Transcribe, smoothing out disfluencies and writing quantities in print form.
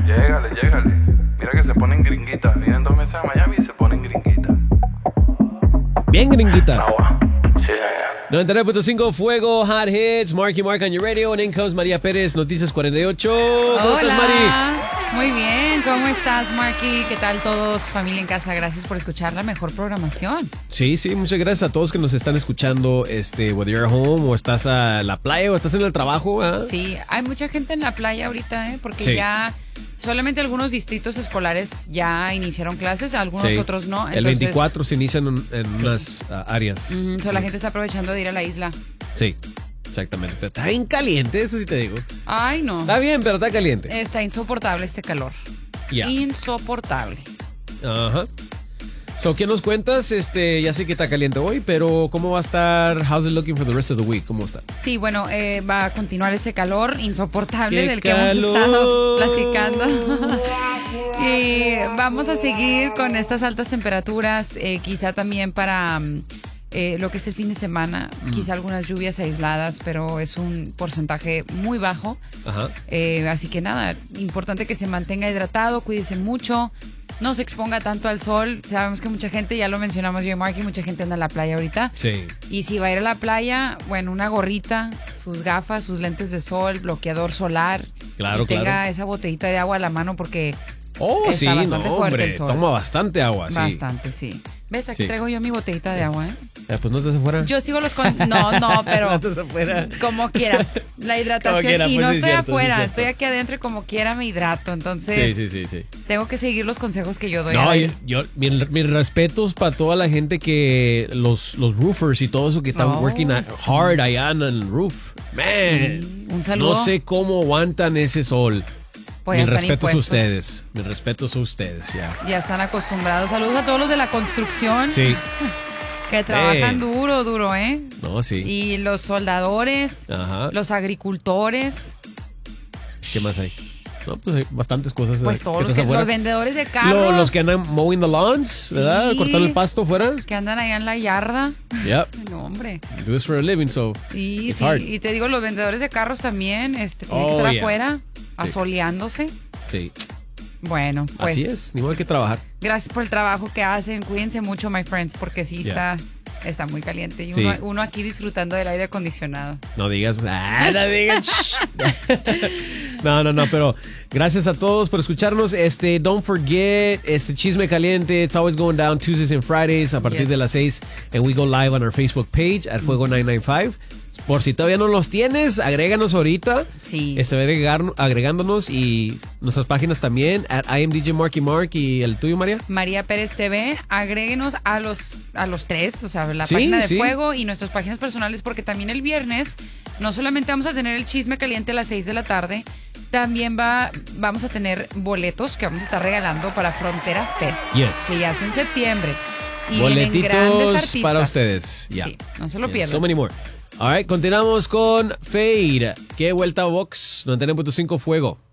Llégale. Mira que se ponen gringuitas. Vienen 2 meses a Miami y se ponen gringuitas. Bien gringuitas. Sí, 99.5 Fuego, Hot Hits, Marky Mark on your radio. And in comes María Pérez, Noticias 48. ¿Cómo estás, Mari? Muy bien, ¿cómo estás, Marky? ¿Qué tal todos? Familia en casa, gracias por escuchar la mejor programación. Sí, muchas gracias a todos que nos están escuchando, whether you're home o estás a la playa o estás en el trabajo. ¿Eh? Sí, hay mucha gente en la playa ahorita, porque sí. Ya solamente algunos distritos escolares ya iniciaron clases, algunos otros no. Entonces, el 24 se inician en unas áreas. La gente está aprovechando de ir a la isla. Sí. Exactamente, pero está bien caliente, eso sí te digo. Ay, no. Está bien, pero está caliente. Está insoportable este calor. Insoportable. Ajá. So, ¿qué nos cuentas? Ya sé que está caliente hoy, pero ¿cómo va a estar? How's it looking for the rest of the week? ¿Cómo está? Sí, bueno, va a continuar ese calor insoportable del que hemos estado platicando. Y vamos a seguir con estas altas temperaturas, quizá también para lo que es el fin de semana, quizá algunas lluvias aisladas, pero es un porcentaje muy bajo. Ajá. Así que nada, importante que se mantenga hidratado, cuídese mucho, no se exponga tanto al sol. Sabemos que mucha gente, ya lo mencionamos yo y Marky, mucha gente anda en la playa ahorita. Sí. Y si va a ir a la playa, bueno, una gorrita, sus gafas, sus lentes de sol, bloqueador solar. Claro, y tenga esa botellita de agua a la mano porque está bastante fuerte el sol. Toma bastante agua, Bastante, sí. ¿Ves? Aquí traigo yo mi botellita de agua, pues no te afuera. Yo sigo los... No, pero... No te afuera. Como quiera. La hidratación. Quiera, y pues no sí, estoy cierto, afuera, sí, estoy aquí adentro y como quiera me hidrato. Entonces... Sí. Tengo que seguir los consejos que yo doy. No, mis respetos para toda la gente que... Los roofers y todo eso que están working hard allá en el roof. Man. Sí, un saludo. No sé cómo aguantan ese sol. Pues mis respetos a ustedes. Mis respetos a ustedes, ya. Ya están acostumbrados. Saludos a todos los de la construcción. Sí. Que trabajan duro, ¿eh? No, sí. Y los soldadores, los agricultores. ¿Qué más hay? No, pues hay bastantes cosas. Pues todos los vendedores de carros. Los que andan mowing the lawns, ¿verdad? Cortando el pasto fuera. Que andan allá en la yarda. Yep. No, hombre. Do this for a living, so it's hard. Y te digo, los vendedores de carros también, tienen que estar afuera, asoleándose. Sí. Bueno, pues. Así es, ni modo que trabajar. Gracias por el trabajo que hacen. Cuídense mucho, my friends, porque sí está muy caliente. Y uno aquí disfrutando del aire acondicionado. No digas. No digas. No, pero gracias a todos por escucharnos. Don't forget, Chisme Caliente. It's always going down Tuesdays and Fridays a partir de las 6. And we go live on our Facebook page at Fuego 995. Por si todavía no los tienes, agréganos ahorita. Sí. Agregándonos y nuestras páginas también, at IMDJ Marky Mark y el tuyo, María. María Pérez TV. Agréguenos a los tres, o sea, la página de Fuego y nuestras páginas personales, porque también el viernes no solamente vamos a tener el Chisme Caliente a las 6 de la tarde, también vamos a tener boletos que vamos a estar regalando para Frontera Fest. Yes. Que ya es en septiembre. Y boletitos vienen grandes artistas. para ustedes. Sí, no se lo pierdan. So many more. All right, continuamos con Fade. ¿Qué vuelta a box? 99.5 Fuego.